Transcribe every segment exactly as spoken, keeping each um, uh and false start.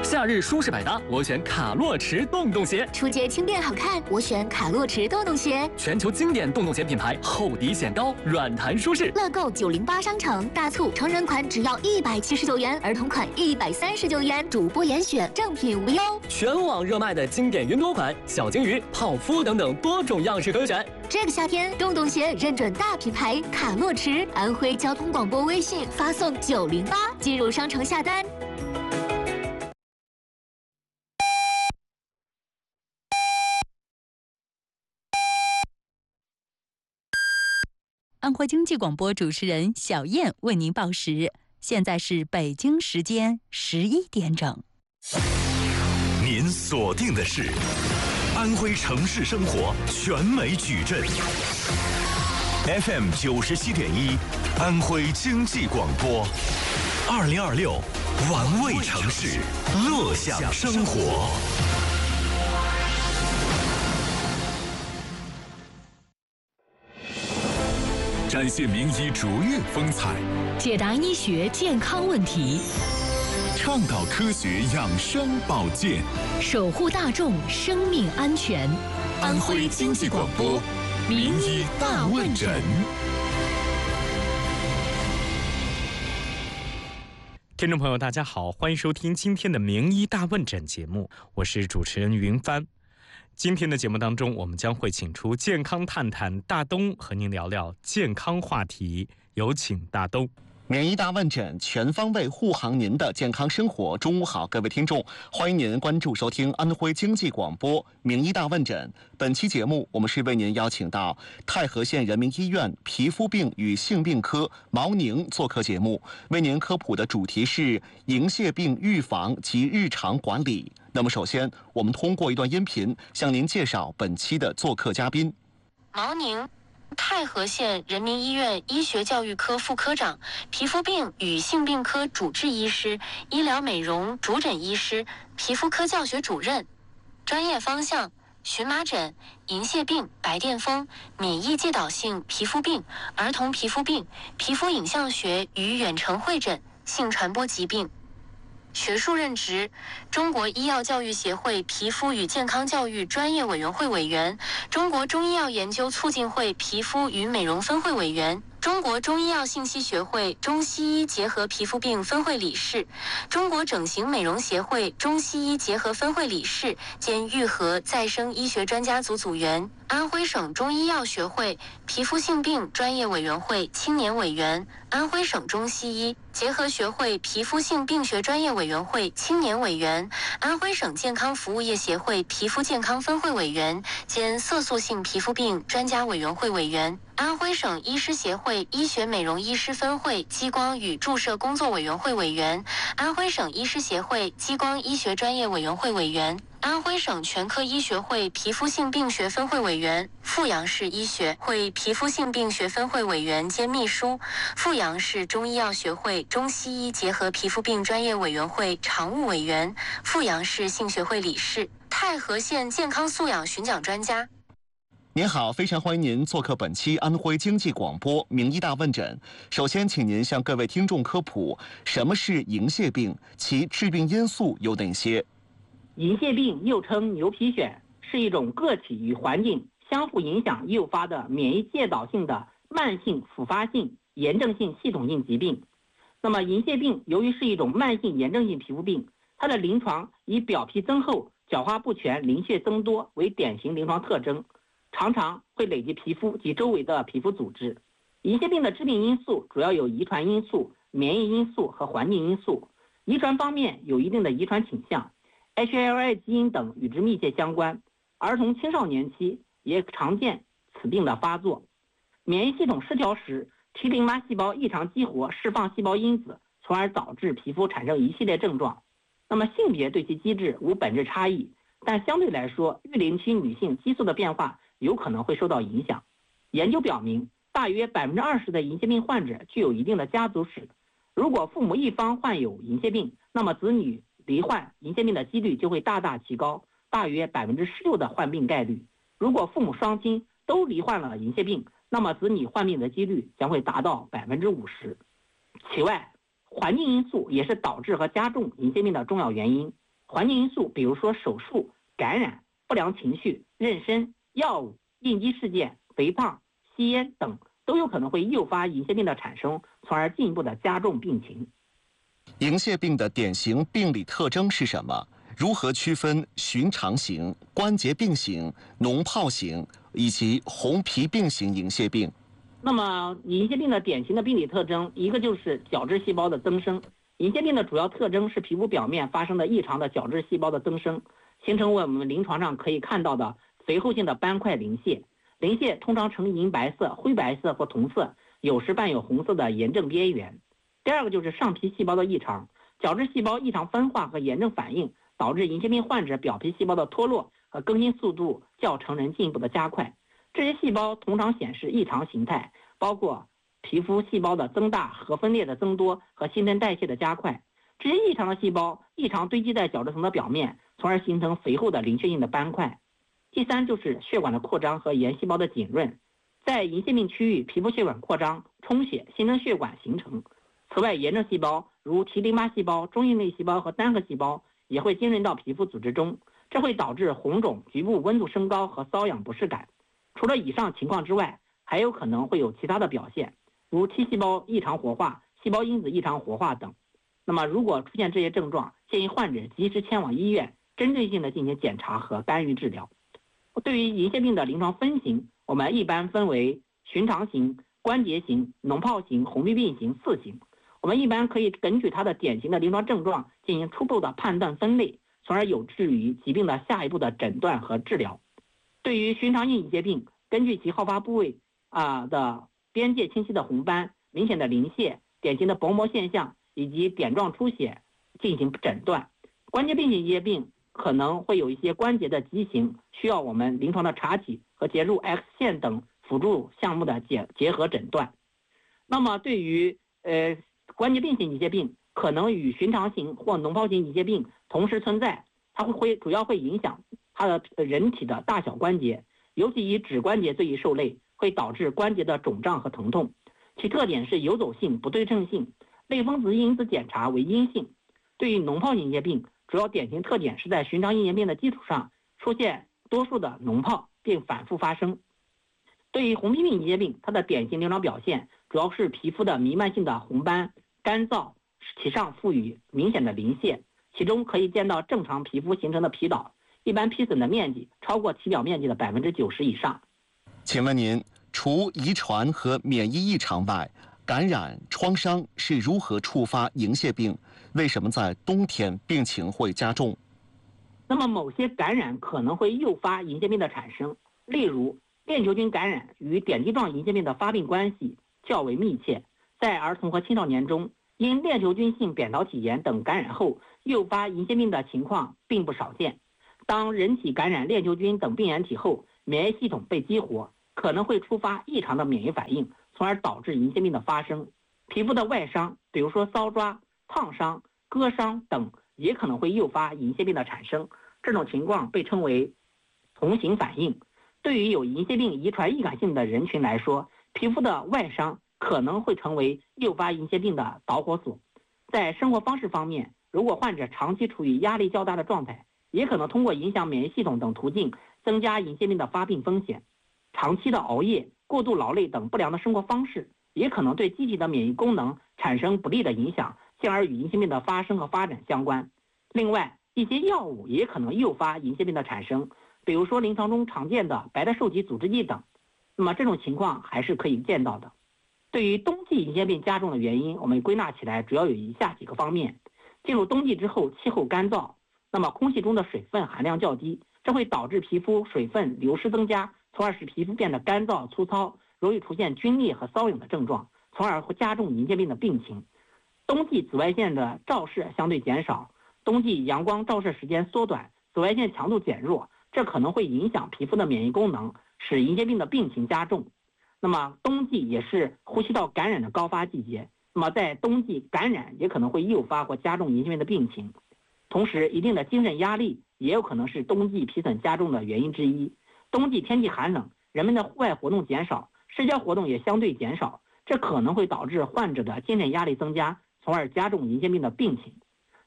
夏日舒适百搭，我选卡洛驰洞洞鞋。 出街轻便好看，我选卡洛驰洞洞鞋。 全球经典洞洞鞋品牌，厚底显高，软弹舒适。 乐购九零八商城大促，成人款只要一百七十九元，儿童款一百三十九元，主播严选，正品无忧。 全网热卖的经典云朵款、小金鱼、泡芙等等多种样式可选。 这个夏天，洞洞鞋认准大品牌卡洛驰，安徽交通广播微信发送九零八进入商城下单。 安徽经济广播主持人小燕为您报时，现在是北京时间十一点整。 您锁定的是安徽城市生活全美矩阵 F M 九十七点一，安徽经济广播，二零二六玩味城市，乐享生活。展现名医卓越风采， 解答医学健康问题， 倡导科学养生保健， 守护大众生命安全。 安徽经济广播名医大问诊。 听众朋友大家好，欢迎收听今天的名医大问诊节目，我是主持人云帆。今天的节目当中，我们将会请出健康探探大东和您聊聊健康话题，有请大东。 名医大问诊，全方位护航您的健康生活。中午好，各位听众，欢迎您关注收听安徽经济广播名医大问诊。本期节目，我们是为您邀请到太和县人民医院皮肤病与性病科毛宁做客节目，为您科普的主题是银屑病预防及日常管理。那么，首先，我们通过一段音频向您介绍本期的做客嘉宾毛宁。太和县人民医院医学教育科副科长，皮肤病与性病科主治医师，医疗美容主诊医师，皮肤科教学主任。专业方向：荨麻疹、银屑病、白癜风、免疫介导性皮肤病、儿童皮肤病、皮肤影像学与远程会诊、性传播疾病。学术任职：中国医药教育协会皮肤与健康教育专业委员会委员，中国中医药研究促进会皮肤与美容分会委员，中国中医药信息学会中西医结合皮肤病分会理事，中国整形美容协会中西医结合分会理事兼愈合再生医学专家组组员，安徽省中医药学会皮肤性病专业委员会青年委员，安徽省中西医结合学会皮肤性病学专业委员会青年委员，安徽省健康服务业协会皮肤健康分会委员兼色素性皮肤病专家委员会委员，安徽省医师协会医学美容医师分会激光与注射工作委员会委员，安徽省医师协会激光医学专业委员会委员，安徽省全科医学会皮肤性病学分会委员，阜阳市医学会皮肤性病学分会委员兼秘书，阜阳市中医药学会中西医结合皮肤病专业委员会常务委员，阜阳市性学会理事，太和县健康素养巡讲专家。 您好，非常欢迎您做客本期安徽经济广播名医大问诊。首先，请您向各位听众科普什么是银屑病，其致病因素有哪些？ 银屑病又称牛皮癣，是一种个体与环境相互影响诱发的免疫介导性的慢性复发性炎症性系统性疾病。那么银屑病由于是一种慢性炎症性皮肤病，它的临床以表皮增厚、角化不全、鳞屑增多为典型临床特征，常常会累及皮肤及周围的皮肤组织。银屑病的致病因素主要有遗传因素、免疫因素和环境因素。遗传方面有一定的遗传倾向，H L A 基因等与之密切相关，儿童青少年期也常见此病的发作。免疫系统失调时，T淋巴细胞异常激活，释放细胞因子，从而导致皮肤产生一系列症状。那么性别对其机制无本质差异，但相对来说，育龄期女性激素的变化有可能会受到影响。研究表明，大约百分之二十的银屑病患者具有一定的家族史。如果父母一方患有银屑病，那么子女罹患银屑病的几率就会大大提高，大约百分之十六的患病概率。如果父母双亲都罹患了银屑病，那么子女患病的几率将会达到百分之五十。此外，环境因素也是导致和加重银屑病的重要原因。 环境因素，比如说手术、感染、不良情绪、妊娠、药物、应激事件、肥胖、吸烟等，都有可能会诱发银屑病的产生，从而进一步的加重病情。 银屑病的典型病理特征是什么？如何区分寻常型、关节病型、脓疱型以及红皮病型银屑病？ 那么银屑病的典型的病理特征，一个就是角质细胞的增生。银屑病的主要特征是皮肤表面发生的异常的角质细胞的增生，形成为我们临床上可以看到的肥厚性的斑块鳞屑。鳞屑通常呈银白色、灰白色或同色，有时伴有红色的炎症边缘。第二个就是上皮细胞的异常，角质细胞异常分化和炎症反应，导致银屑病患者表皮细胞的脱落和更新速度较成人进一步的加快。这些细胞通常显示异常形态，包括皮肤细胞的增大、核分裂的增多和新陈代谢的加快。这些异常的细胞异常堆积在角质层的表面，从而形成肥厚的鳞屑性的斑块。第三就是血管的扩张和炎细胞的紧润，在银屑病区域，皮肤血管扩张、充血，形成血管形成。此外，炎症细胞如 T 淋巴细胞、中硬类细胞和单核细胞也会浸润到皮肤组织中，这会导致红肿、局部温度升高和瘙痒不适感。除了以上情况之外，还有可能会有其他的表现，如 T 细胞异常活化、细胞因子异常活化等。那么如果出现这些症状，建议患者及时前往医院，针对性的进行检查和干预治疗。对于银屑病的临床分型，我们一般分为寻常型、关节型、脓疱型、红皮病型四型。我们一般可以根据它的典型的临床症状进行初步的判断分类，从而有助于疾病的下一步的诊断和治疗。对于寻常性银屑病，根据其好发部位啊、呃、的边界清晰的红斑、明显的鳞屑、典型的薄膜现象以及点状出血进行诊断。关节病型银屑病可能会有一些关节的畸形，需要我们临床的查体和截入 X 线等辅助项目的结结合诊断。那么对于呃关节病型银屑病，可能与寻常型或脓疱型银屑病同时存在，它会会主要会影响它的人体的大小关节，尤其以指关节最易受累，会导致关节的肿胀和疼痛。其特点是游走性、不对称性，类风湿因子检查为阴性。对于脓疱型银屑病，主要典型特点是在寻常银屑病的基础上出现多数的脓疱，并反复发生。对于红皮病银屑病，它的典型临床表现主要是皮肤的弥漫性的红斑、干燥，其上附有明显的鳞屑，其中可以见到正常皮肤形成的皮岛，一般皮损的面积超过体表面积的百分之九十以上。 请问您，除遗传和免疫异常外，感染、创伤是如何触发银屑病？为什么在冬天病情会加重？ 那么某些感染可能会诱发银屑病的产生，例如链球菌感染与点滴状银屑病的发病关系较为密切，在儿童和青少年中，因链球菌性扁桃体炎等感染后诱发银屑病的情况并不少见。当人体感染链球菌等病原体后，免疫系统被激活，可能会触发异常的免疫反应，从而导致银屑病的发生。皮肤的外伤，比如说搔抓、烫伤、割伤等，也可能会诱发银屑病的产生。这种情况被称为同型反应。对于有银屑病遗传易感性的人群来说，皮肤的外伤可能会成为诱发银屑病的导火索。在生活方式方面，如果患者长期处于压力较大的状态，也可能通过影响免疫系统等途径增加银屑病的发病风险。长期的熬夜、过度劳累等不良的生活方式，也可能对机体的免疫功能产生不利的影响，进而与银屑病的发生和发展相关。另外，一些药物也可能诱发银屑病的产生，比如说临床中常见的白带受体阻滞剂等。那么这种情况还是可以见到的。对于冬季银屑病加重的原因，我们归纳起来主要有以下几个方面。进入冬季之后，气候干燥，那么空气中的水分含量较低，这会导致皮肤水分流失增加，从而使皮肤变得干燥粗糙，容易出现皲裂和瘙痒的症状，从而会加重银屑病的病情。冬季紫外线的照射相对减少，冬季阳光照射时间缩短，紫外线强度减弱，这可能会影响皮肤的免疫功能，使银屑病的病情加重。那么冬季也是呼吸道感染的高发季节，那么在冬季感染也可能会诱发或加重银屑病的病情。同时，一定的精神压力也有可能是冬季皮损加重的原因之一。冬季天气寒冷，人们的户外活动减少，社交活动也相对减少，这可能会导致患者的精神压力增加，从而加重银屑病的病情。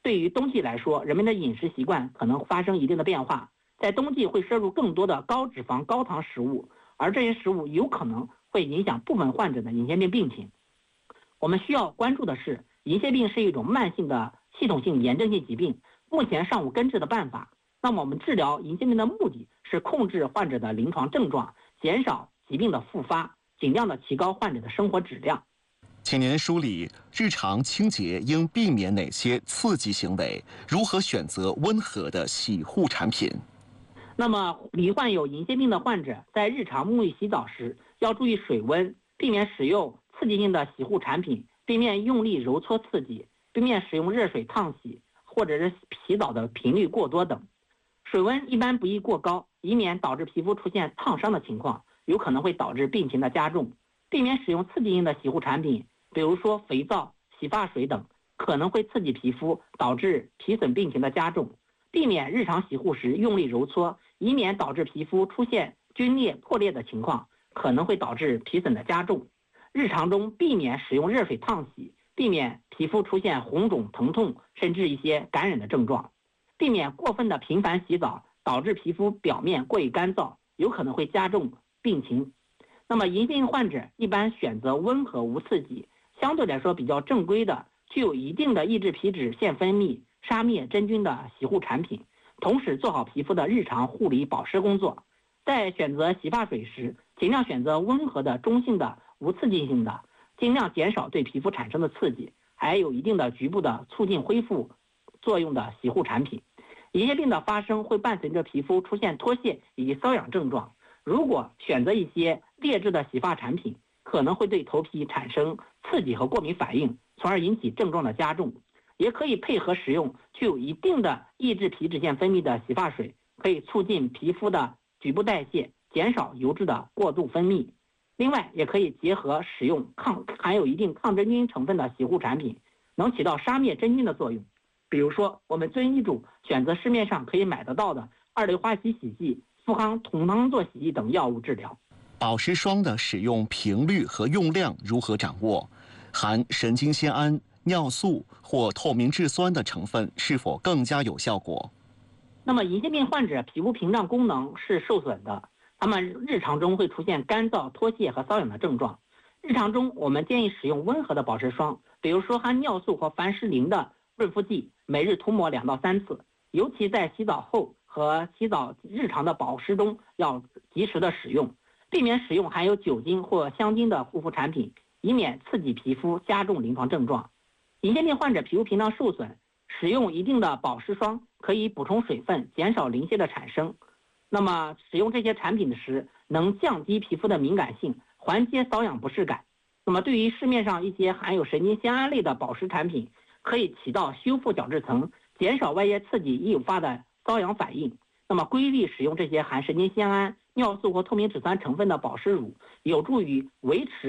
对于冬季来说，人们的饮食习惯可能发生一定的变化，在冬季会摄入更多的高脂肪、高糖食物，而这些食物有可能会影响部分患者的银屑病病情。我们需要关注的是，银屑病是一种慢性的系统性炎症性疾病，目前尚无根治的办法。那么我们治疗银屑病的目的是控制患者的临床症状，减少疾病的复发，尽量的提高患者的生活质量。 请您梳理日常清洁应避免哪些刺激行为，如何选择温和的洗护产品。 那么罹患有银屑病的患者在日常沐浴洗澡时要注意水温，避免使用刺激性的洗护产品，避免用力揉搓刺激，避免使用热水烫洗或者是洗澡的频率过多等。水温一般不宜过高，以免导致皮肤出现烫伤的情况，有可能会导致病情的加重。避免使用刺激性的洗护产品，比如说肥皂、洗发水等，可能会刺激皮肤，导致皮损病情的加重。避免日常洗护时用力揉搓，以免导致皮肤出现皲裂、破裂的情况，可能会导致皮损的加重。日常中避免使用热水烫洗，避免皮肤出现红肿、疼痛，甚至一些感染的症状。避免过分的频繁洗澡，导致皮肤表面过于干燥，有可能会加重病情。那么银屑病患者一般选择温和无刺激，相对来说比较正规的，具有一定的抑制皮脂腺分泌、杀灭真菌的洗护产品，同时做好皮肤的日常护理保湿工作。在选择洗发水时，尽量选择温和的、中性的、无刺激性的，尽量减少对皮肤产生的刺激，还有一定的局部的促进恢复作用的洗护产品。银屑病的发生会伴随着皮肤出现脱屑以及瘙痒症状，如果选择一些劣质的洗发产品，可能会对头皮产生刺激和过敏反应，从而引起症状的加重。也可以配合使用具有一定的抑制皮脂腺分泌的洗发水，可以促进皮肤的局部代谢，减少油脂的过度分泌。另外，也可以结合使用抗含有一定抗真菌成分的洗护产品，能起到杀灭真菌的作用。比如说，我们遵医嘱选择市面上可以买得到的二硫化硒洗剂、富康酮汤唑洗剂等药物治疗。 保湿霜的使用频率和用量如何掌握？含神经酰胺、尿素或透明质酸的成分是否更加有效果？ 那么银屑病患者皮肤屏障功能是受损的，他们日常中会出现干燥、脱屑和瘙痒的症状。日常中我们建议使用温和的保湿霜，比如说含尿素或凡士林的润肤剂，每日涂抹两到三次，尤其在洗澡后和洗澡日常的保湿中要及时的使用，避免使用含有酒精或香精的护肤产品，以免刺激皮肤加重临床症状。银屑病患者皮肤屏障受损，使用一定的保湿霜可以补充水分，减少鳞屑的产生。那么使用这些产品时，能降低皮肤的敏感性，缓解瘙痒不适感。那么对于市面上一些含有神经酰胺类的保湿产品，可以起到修复角质层，减少外界刺激引发的瘙痒反应。那么规律使用这些含神经酰胺、尿素或透明质酸成分的保湿乳，有助于维持